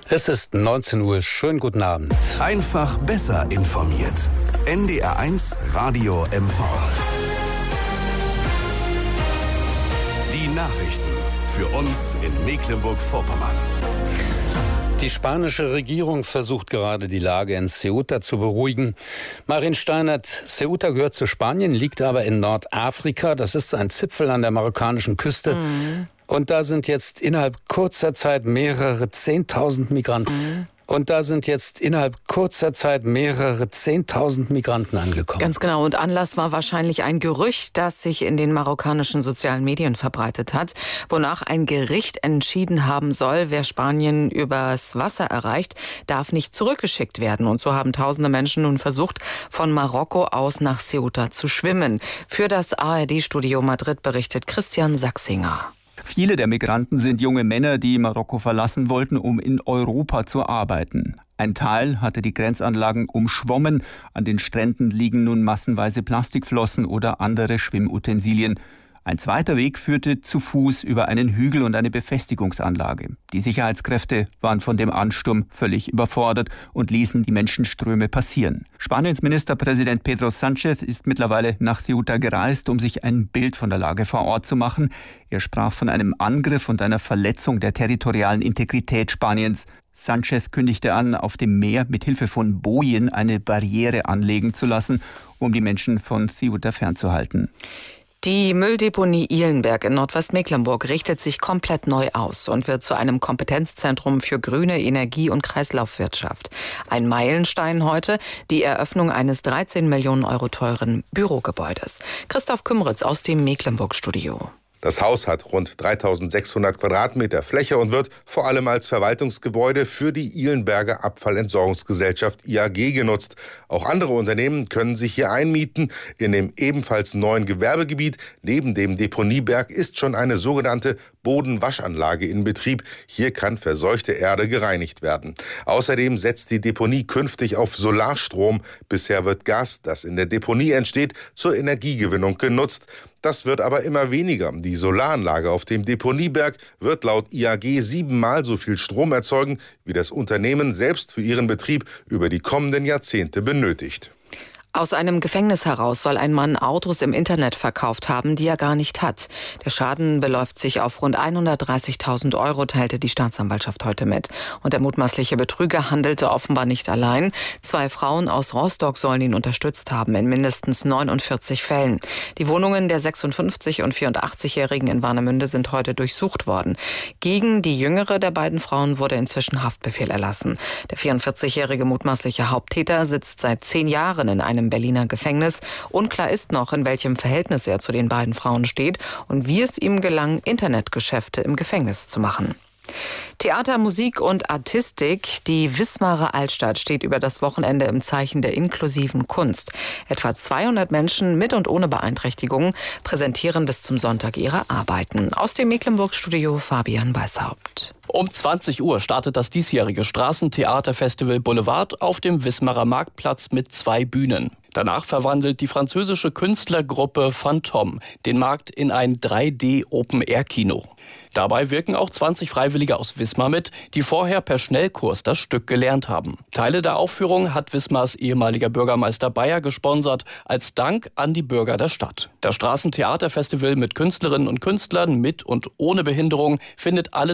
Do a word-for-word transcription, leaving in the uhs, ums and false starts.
Es ist neunzehn Uhr. Schönen guten Abend. Einfach besser informiert. N D R eins Radio M V. Die Nachrichten für uns in Mecklenburg-Vorpommern. Die spanische Regierung versucht gerade, die Lage in Ceuta zu beruhigen. Marin Steinert, Ceuta gehört zu Spanien, liegt aber in Nordafrika. Das ist so ein Zipfel an der marokkanischen Küste. Mhm. Und da sind jetzt innerhalb kurzer Zeit mehrere Zehntausend Migranten. Mhm. Und da sind jetzt innerhalb kurzer Zeit mehrere Zehntausend Migranten angekommen. Ganz genau. Und Anlass war wahrscheinlich ein Gerücht, das sich in den marokkanischen sozialen Medien verbreitet hat, wonach ein Gericht entschieden haben soll, wer Spanien übers Wasser erreicht, darf nicht zurückgeschickt werden. Und so haben tausende Menschen nun versucht, von Marokko aus nach Ceuta zu schwimmen. Für das A R D-Studio Madrid berichtet Christian Sachsinger. Viele der Migranten sind junge Männer, die Marokko verlassen wollten, um in Europa zu arbeiten. Ein Teil hatte die Grenzanlagen umschwommen. An den Stränden liegen nun massenweise Plastikflossen oder andere Schwimmutensilien. Ein zweiter Weg führte zu Fuß über einen Hügel und eine Befestigungsanlage. Die Sicherheitskräfte waren von dem Ansturm völlig überfordert und ließen die Menschenströme passieren. Spaniens Ministerpräsident Pedro Sánchez ist mittlerweile nach Ceuta gereist, um sich ein Bild von der Lage vor Ort zu machen. Er sprach von einem Angriff und einer Verletzung der territorialen Integrität Spaniens. Sánchez kündigte an, auf dem Meer mit Hilfe von Bojen eine Barriere anlegen zu lassen, um die Menschen von Ceuta fernzuhalten. Die Mülldeponie Ihlenberg in Nordwestmecklenburg richtet sich komplett neu aus und wird zu einem Kompetenzzentrum für grüne Energie und Kreislaufwirtschaft. Ein Meilenstein heute, die Eröffnung eines dreizehn Millionen Euro teuren Bürogebäudes. Christoph Kümritz aus dem Mecklenburg-Studio. Das Haus hat rund dreitausendsechshundert Quadratmeter Fläche und wird vor allem als Verwaltungsgebäude für die Ihlenberger Abfallentsorgungsgesellschaft I A G genutzt. Auch andere Unternehmen können sich hier einmieten. In dem ebenfalls neuen Gewerbegebiet neben dem Deponieberg ist schon eine sogenannte Bodenwaschanlage in Betrieb. Hier kann verseuchte Erde gereinigt werden. Außerdem setzt die Deponie künftig auf Solarstrom. Bisher wird Gas, das in der Deponie entsteht, zur Energiegewinnung genutzt. Das wird aber immer weniger. Die Solaranlage auf dem Deponieberg wird laut I A G siebenmal so viel Strom erzeugen, wie das Unternehmen selbst für ihren Betrieb über die kommenden Jahrzehnte benötigt. Aus einem Gefängnis heraus soll ein Mann Autos im Internet verkauft haben, die er gar nicht hat. Der Schaden beläuft sich auf rund hundertdreißigtausend Euro, teilte die Staatsanwaltschaft heute mit. Und der mutmaßliche Betrüger handelte offenbar nicht allein. Zwei Frauen aus Rostock sollen ihn unterstützt haben in mindestens neunundvierzig Fällen. Die Wohnungen der sechsundfünfzig- und vierundachtzigjährigen in Warnemünde sind heute durchsucht worden. Gegen die jüngere der beiden Frauen wurde inzwischen Haftbefehl erlassen. Der vierundvierzigjährige mutmaßliche Haupttäter sitzt seit zehn Jahren in einem Berliner Gefängnis. Unklar ist noch, in welchem Verhältnis er zu den beiden Frauen steht und wie es ihm gelang, Internetgeschäfte im Gefängnis zu machen. Theater, Musik und Artistik. Die Wismarer Altstadt steht über das Wochenende im Zeichen der inklusiven Kunst. Etwa zweihundert Menschen mit und ohne Beeinträchtigungen präsentieren bis zum Sonntag ihre Arbeiten. Aus dem Mecklenburg-Studio Fabian Weishaupt. Um zwanzig Uhr startet das diesjährige Straßentheaterfestival Boulevard auf dem Wismarer Marktplatz mit zwei Bühnen. Danach verwandelt die französische Künstlergruppe Phantom den Markt in ein drei D-Open-Air-Kino. Dabei wirken auch zwanzig Freiwillige aus Wismar mit, die vorher per Schnellkurs das Stück gelernt haben. Teile der Aufführung hat Wismars ehemaliger Bürgermeister Bayer gesponsert, als Dank an die Bürger der Stadt. Das Straßentheaterfestival mit Künstlerinnen und Künstlern mit und ohne Behinderung findet alle